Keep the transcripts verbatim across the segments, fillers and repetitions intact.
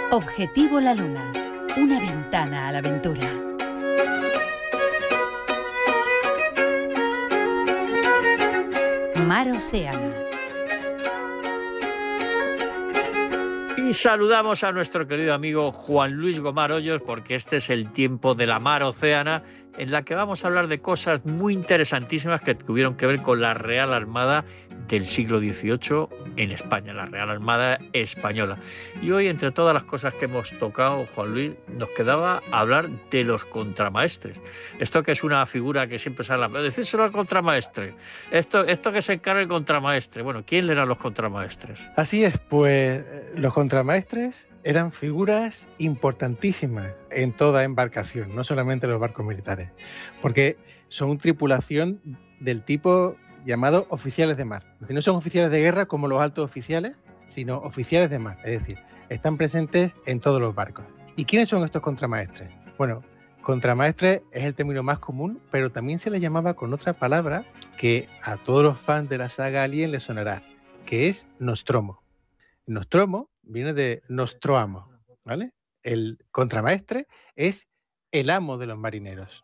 Objetivo La Luna, una ventana a la aventura. Mar Océana. Y saludamos a nuestro querido amigo Juan Luis Gomar Hoyos, porque este es el tiempo de la Mar Océana, en la que vamos a hablar de cosas muy interesantísimas que tuvieron que ver con la Real Armada del siglo dieciocho en España, la Real Armada Española. Y hoy, entre todas las cosas que hemos tocado, Juan Luis, nos quedaba hablar de los contramaestres. Esto que es una figura que siempre sale, pero decírselo al contramaestre. Esto, esto que se encarga el contramaestre. Bueno, ¿quién eran los contramaestres? Así es, pues los contramaestres eran figuras importantísimas en toda embarcación, no solamente en los barcos militares, porque son tripulación del tipo llamado oficiales de mar. Es decir, no son oficiales de guerra como los altos oficiales, sino oficiales de mar, es decir, están presentes en todos los barcos. ¿Y quiénes son estos contramaestres? Bueno, contramaestre es el término más común, pero también se le llamaba con otra palabra que a todos los fans de la saga Alien les sonará, que es Nostromo. Nostromo viene de Nostroamo, ¿vale? El contramaestre es el amo de los marineros.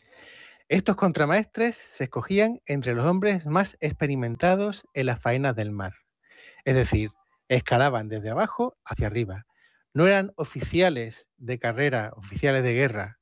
Estos contramaestres se escogían entre los hombres más experimentados en las faenas del mar. Es decir, escalaban desde abajo hacia arriba. No eran oficiales de carrera, oficiales de guerra,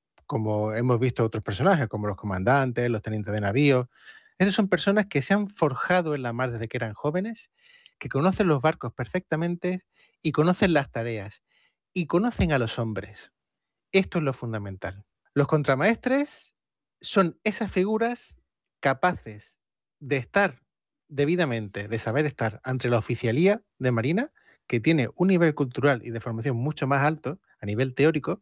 como hemos visto otros personajes, como los comandantes, los tenientes de navío. Esas son personas que se han forjado en la mar desde que eran jóvenes, que conocen los barcos perfectamente y conocen las tareas y conocen a los hombres. Esto es lo fundamental. Los contramaestres son esas figuras capaces de estar debidamente, de saber estar ante la oficialía de Marina, que tiene un nivel cultural y de formación mucho más alto a nivel teórico,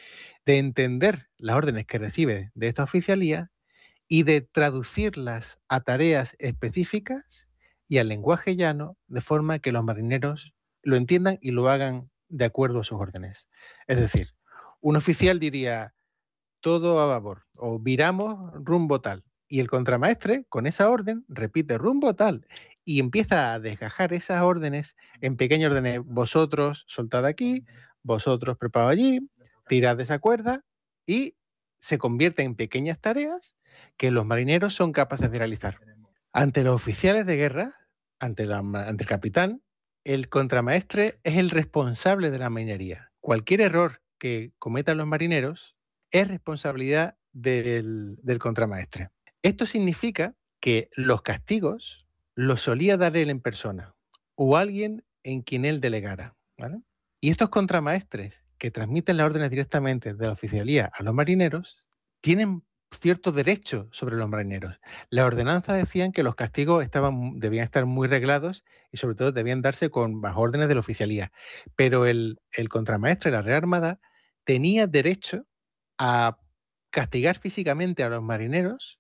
de entender las órdenes que recibe de esta oficialía y de traducirlas a tareas específicas y al lenguaje llano, de forma que los marineros lo entiendan y lo hagan de acuerdo a sus órdenes. Es decir, un oficial diría todo a babor o viramos rumbo tal, y el contramaestre con esa orden repite rumbo tal y empieza a desgajar esas órdenes en pequeños órdenes. Vosotros soltad aquí, vosotros preparad allí, tirad de esa cuerda, y se convierte en pequeñas tareas que los marineros son capaces de realizar. Ante los oficiales de guerra, ante, la, ante el capitán, el contramaestre es el responsable de la minería. Cualquier error que cometan los marineros es responsabilidad del, del contramaestre. Esto significa que los castigos los solía dar él en persona o alguien en quien él delegara, ¿vale? Y estos contramaestres que transmiten las órdenes directamente de la oficialía a los marineros tienen cierto derecho sobre los marineros. Las ordenanzas decían que los castigos estaban, debían estar muy reglados y sobre todo debían darse con bajo órdenes de la oficialía. Pero el, el contramaestre de la Real Armada tenía derecho a castigar físicamente a los marineros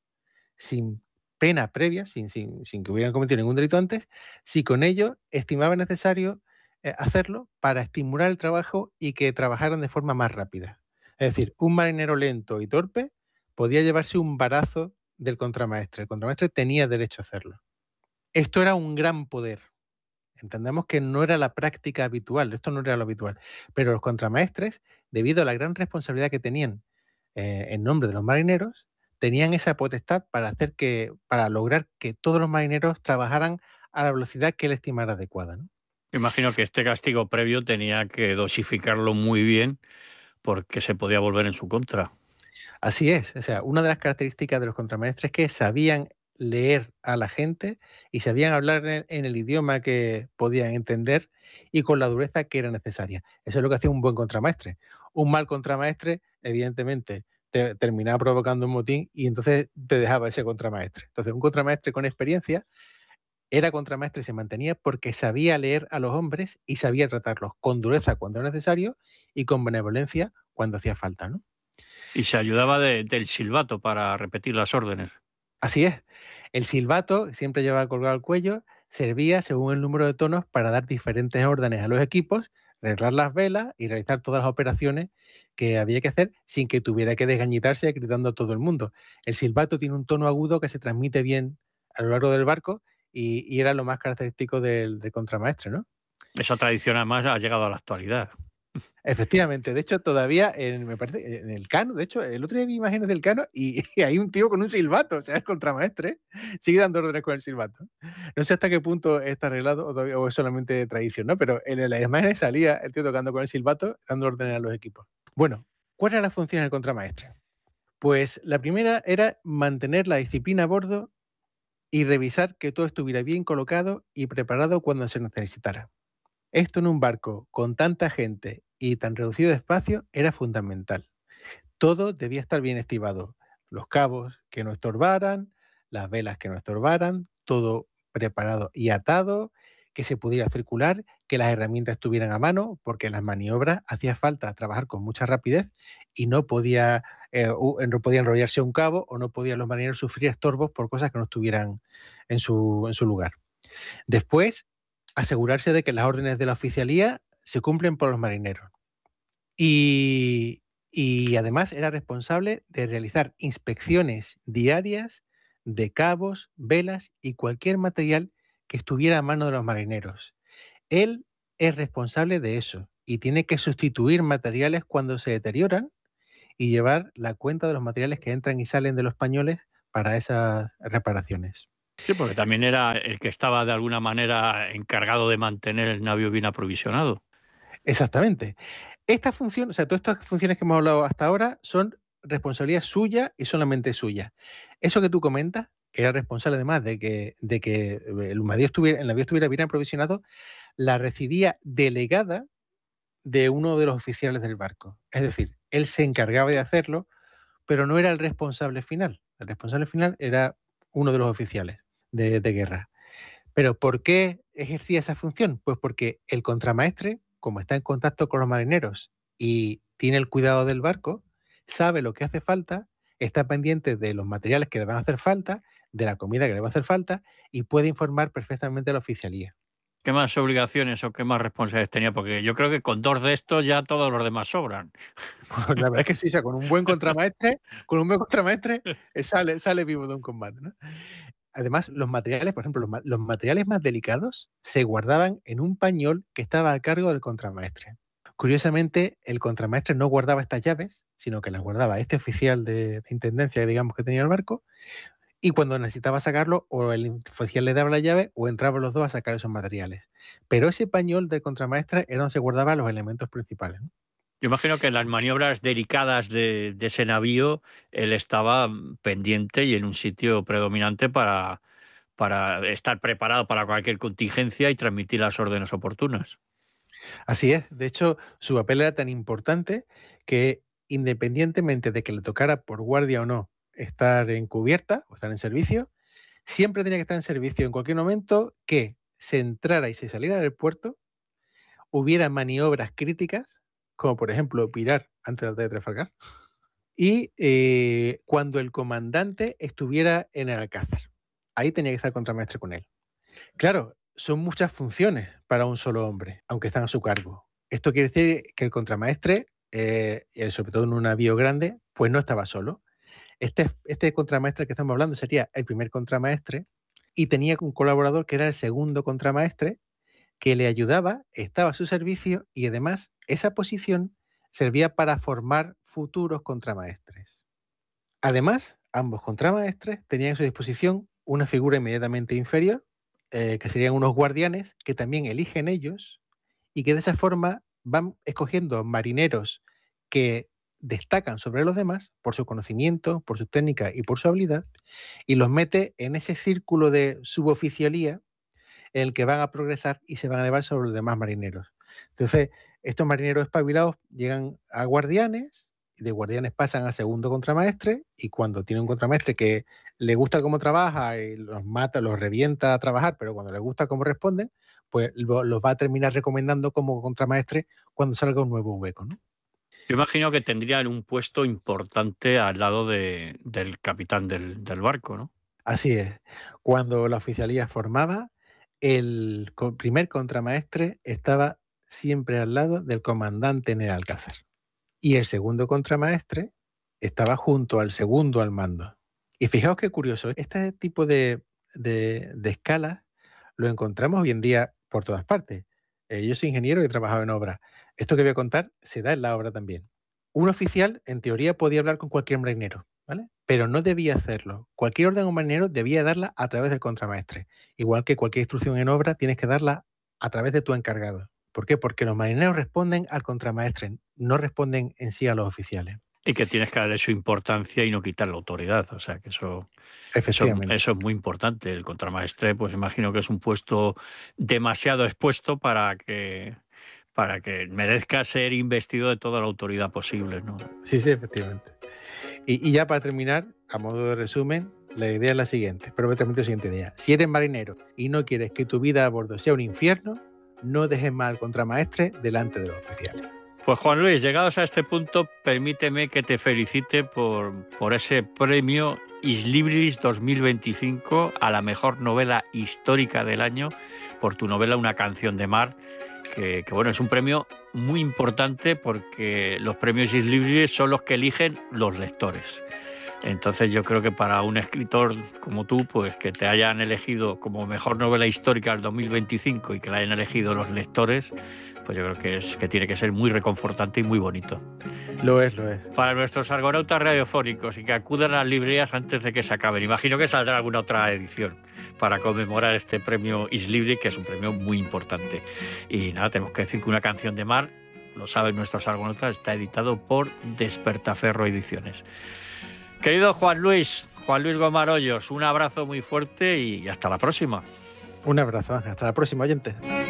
sin pena previa, sin, sin, sin que hubieran cometido ningún delito antes, si con ello estimaba necesario eh, hacerlo para estimular el trabajo y que trabajaran de forma más rápida. Es decir, un marinero lento y torpe podía llevarse un varazo del contramaestre. El contramaestre tenía derecho a hacerlo. Esto era un gran poder. Entendemos que no era la práctica habitual, esto no era lo habitual, pero los contramaestres, debido a la gran responsabilidad que tenían eh, en nombre de los marineros, tenían esa potestad para hacer que, para lograr que todos los marineros trabajaran a la velocidad que él estimara adecuada, ¿no? Imagino que este castigo previo tenía que dosificarlo muy bien porque se podía volver en su contra. Así es, o sea, una de las características de los contramaestres es que sabían leer a la gente y sabían hablar en, en el idioma que podían entender y con la dureza que era necesaria. Eso es lo que hacía un buen contramaestre. Un mal contramaestre, evidentemente, te terminaba provocando un motín y entonces te dejaba ese contramaestre. Entonces, un contramaestre con experiencia era contramaestre y se mantenía porque sabía leer a los hombres y sabía tratarlos con dureza cuando era necesario y con benevolencia cuando hacía falta, ¿no? Y se ayudaba de, del silbato para repetir las órdenes. Así es. El silbato, siempre llevaba colgado al cuello, servía según el número de tonos para dar diferentes órdenes a los equipos, arreglar las velas y realizar todas las operaciones que había que hacer sin que tuviera que desgañitarse gritando a todo el mundo. El silbato tiene un tono agudo que se transmite bien a lo largo del barco y, y era lo más característico del, del contramaestre, ¿no? Esa tradición además ha llegado a la actualidad. Efectivamente, de hecho, todavía en, me parece, en el Cano, de hecho, el otro día vi imágenes del Cano y, y hay un tío con un silbato, o sea, es contramaestre, sigue dando órdenes con el silbato. No sé hasta qué punto está arreglado o, todavía, o es solamente tradición, ¿no? Pero en las imágenes salía el tío tocando con el silbato, dando órdenes a los equipos. Bueno, ¿cuál era la función del contramaestre? Pues la primera era mantener la disciplina a bordo y revisar que todo estuviera bien colocado y preparado cuando se necesitara. Esto en un barco con tanta gente y tan reducido de espacio era fundamental. Todo debía estar bien estibado. Los cabos que no estorbaran, las velas que no estorbaran, todo preparado y atado, que se pudiera circular, que las herramientas estuvieran a mano, porque en las maniobras hacía falta trabajar con mucha rapidez y no podía, eh, no podía enrollarse un cabo o no podían los marineros sufrir estorbos por cosas que no estuvieran en su, en su lugar. Después, asegurarse de que las órdenes de la oficialía se cumplen por los marineros. Y, y además era responsable de realizar inspecciones diarias de cabos, velas y cualquier material que estuviera a mano de los marineros. Él es responsable de eso y tiene que sustituir materiales cuando se deterioran y llevar la cuenta de los materiales que entran y salen de los pañoles para esas reparaciones. Sí, porque también era el que estaba de alguna manera encargado de mantener el navío bien aprovisionado. Exactamente. Esta función, o sea, todas estas funciones que hemos hablado hasta ahora son responsabilidad suya y solamente suya. Eso que tú comentas, que era responsable además de que, de que el navío estuviera, el navío estuviera bien aprovisionado, la recibía delegada de uno de los oficiales del barco. Es decir, él se encargaba de hacerlo, pero no era el responsable final. El responsable final era uno de los oficiales de, de guerra. Pero ¿por qué ejercía esa función? Pues porque el contramaestre, como está en contacto con los marineros y tiene el cuidado del barco, sabe lo que hace falta, está pendiente de los materiales que le van a hacer falta, de la comida que le va a hacer falta y puede informar perfectamente a la oficialía. ¿Qué más obligaciones o qué más responsabilidades tenía? Porque yo creo que con dos de estos ya todos los demás sobran. Pues la verdad es que sí, o sea, con un buen contramaestre, con un buen contramaestre eh, sale, sale vivo de un combate, ¿no? Además, los materiales, por ejemplo, los, ma- los materiales más delicados se guardaban en un pañol que estaba a cargo del contramaestre. Curiosamente, el contramaestre no guardaba estas llaves, sino que las guardaba este oficial de, de intendencia, digamos, que tenía el barco, y cuando necesitaba sacarlo, o el oficial le daba la llave, o entraban los dos a sacar esos materiales. Pero ese pañol del contramaestre era donde se guardaban los elementos principales, ¿no? Yo imagino que en las maniobras delicadas de, de ese navío él estaba pendiente y en un sitio predominante para, para estar preparado para cualquier contingencia y transmitir las órdenes oportunas. Así es. De hecho, su papel era tan importante que independientemente de que le tocara por guardia o no estar en cubierta o estar en servicio, siempre tenía que estar en servicio en cualquier momento que se entrara y se saliera del puerto, hubiera maniobras críticas, como por ejemplo pirar antes de Trafalgar, y eh, cuando el comandante estuviera en el alcázar. Ahí tenía que estar contramaestre con él. Claro, son muchas funciones para un solo hombre, aunque están a su cargo. Esto quiere decir que el contramaestre, eh, sobre todo en un navío grande, pues no estaba solo. Este, este contramaestre que estamos hablando sería el primer contramaestre y tenía un colaborador que era el segundo contramaestre que le ayudaba, estaba a su servicio y además esa posición servía para formar futuros contramaestres. Además, ambos contramaestres tenían a su disposición una figura inmediatamente inferior, eh, que serían unos guardianes que también eligen ellos y que de esa forma van escogiendo marineros que destacan sobre los demás por su conocimiento, por su técnica y por su habilidad, y los mete en ese círculo de suboficialía en el que van a progresar y se van a elevar sobre los demás marineros. Entonces, estos marineros espabilados llegan a guardianes, y de guardianes pasan a segundo contramaestre, y cuando tiene un contramaestre que le gusta cómo trabaja y los mata, los revienta a trabajar, pero cuando le gusta cómo responden, pues lo- los va a terminar recomendando como contramaestre cuando salga un nuevo hueco, ¿no? Yo imagino que tendrían un puesto importante al lado de, del capitán del, del barco, ¿no? Así es. Cuando la oficialía formaba, el co- primer contramaestre estaba siempre al lado del comandante en el alcázar. Y el segundo contramaestre estaba junto al segundo al mando. Y fijaos qué curioso, este tipo de, de, de escalas lo encontramos hoy en día por todas partes. Eh, yo soy ingeniero y he trabajado en obras. Esto que voy a contar se da en la obra también. Un oficial, en teoría, podía hablar con cualquier marinero, ¿vale? Pero no debía hacerlo. Cualquier orden a un marinero debía darla a través del contramaestre. Igual que cualquier instrucción en obra, tienes que darla a través de tu encargado. ¿Por qué? Porque los marineros responden al contramaestre, no responden en sí a los oficiales. Y que tienes que darle su importancia y no quitar la autoridad. O sea, que eso, eso, Efectivamente. eso es muy importante. El contramaestre, pues imagino que es un puesto demasiado expuesto para que, para que merezca ser investido de toda la autoridad posible, ¿no? Sí, sí, efectivamente. Y, y ya para terminar, a modo de resumen, la idea es la siguiente, pero te la siguiente idea. Si eres marinero y no quieres que tu vida a bordo sea un infierno, no dejes mal al contramaestre delante de los oficiales. Pues Juan Luis, llegados a este punto, permíteme que te felicite por, por ese premio Islibris dos mil veinticinco a la mejor novela histórica del año, por tu novela Una canción de mar, que, que bueno, es un premio muy importante porque los premios Islibris son los que eligen los lectores. Entonces yo creo que para un escritor como tú, pues que te hayan elegido como mejor novela histórica del dos mil veinticinco y que la hayan elegido los lectores, pues yo creo que es que tiene que ser muy reconfortante y muy bonito. Lo es, lo es. Para nuestros argonautas radiofónicos y que acudan a las librerías antes de que se acaben. Imagino que saldrá alguna otra edición para conmemorar este premio Islibris, que es un premio muy importante. Y nada, tenemos que decir que Una canción de mar, lo saben nuestros argonautas, está editado por Despertaferro Ediciones. Querido Juan Luis, Juan Luis Gomar Hoyos, un abrazo muy fuerte y hasta la próxima. Un abrazo, Ángel. Hasta la próxima, oyente.